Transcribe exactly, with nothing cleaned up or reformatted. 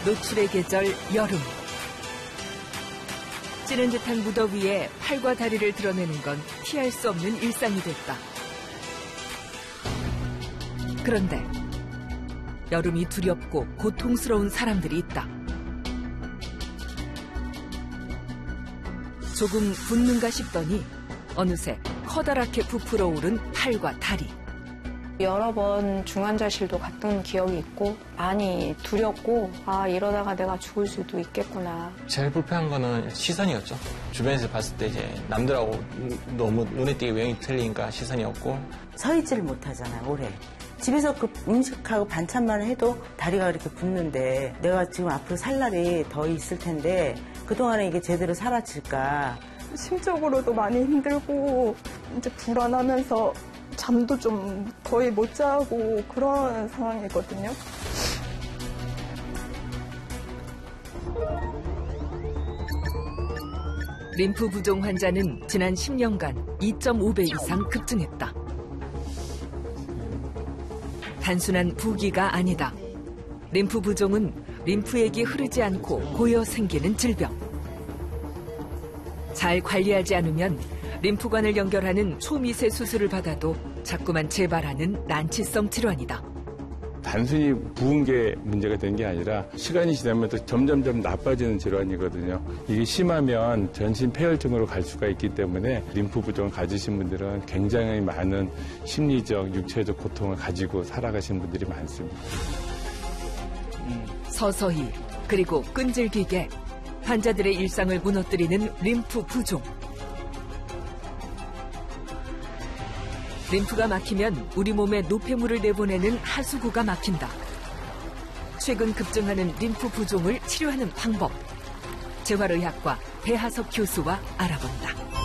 노출의 계절 여름. 찌는 듯한 무더위에 팔과 다리를 드러내는 건 피할 수 없는 일상이 됐다. 그런데 여름이 두렵고 고통스러운 사람들이 있다. 조금 붓는가 싶더니 어느새 커다랗게 부풀어 오른 팔과 다리. 여러 번 중환자실도 갔던 기억이 있고 많이 두렵고 아 이러다가 내가 죽을 수도 있겠구나. 제일 불편한 거는 시선이었죠. 주변에서 봤을 때 이제 남들하고 너무 눈에 띄게 외형이 틀리니까 시선이었고. 서 있지를 못하잖아요, 오래. 집에서 그 음식하고 반찬만 해도 다리가 이렇게 붓는데 내가 지금 앞으로 살 날이 더 있을 텐데 그동안에 이게 제대로 사라질까. 심적으로도 많이 힘들고 이제 불안하면서 잠도 좀 거의 못 자고 그런 상황이거든요. 림프 부종 환자는 지난 십 년간 이 점 오 배 이상 급증했다. 단순한 부기가 아니다. 림프 부종은 림프액이 흐르지 않고 고여 생기는 질병. 잘 관리하지 않으면 림프관을 연결하는 초미세 수술을 받아도 자꾸만 재발하는 난치성 질환이다. 단순히 부은 게 문제가 된 게 아니라 시간이 지나면 또 점점점 나빠지는 질환이거든요. 이게 심하면 전신 폐혈증으로 갈 수가 있기 때문에 림프 부종을 가지신 분들은 굉장히 많은 심리적, 육체적 고통을 가지고 살아가신 분들이 많습니다. 서서히 그리고 끈질기게 환자들의 일상을 무너뜨리는 림프 부종. 림프가 막히면 우리 몸에 노폐물을 내보내는 하수구가 막힌다. 최근 급증하는 림프 부종을 치료하는 방법. 재활의학과 배하석 교수와 알아본다.